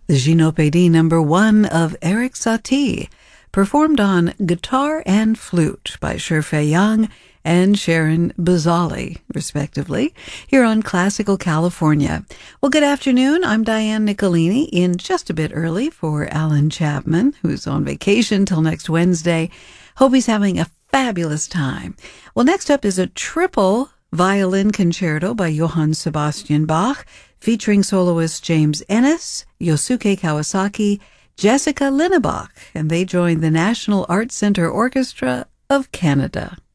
the Gynopédie #1 of Erik Satie, performed on guitar and flute by Sherfei Yang and Sharon Bazali, respectively, here on Classical California. Well, good afternoon. I'm Diane Nicolini, in just a bit early for Alan Chapman, who's on vacation till next Wednesday. Hope he's having a fabulous time. Well, next up is a triple violin concerto by Johann Sebastian Bach, featuring soloist James Ennis, Yosuke Kawasaki, Jessica Linnebach, and they join the National Arts Centre Orchestra of Canada.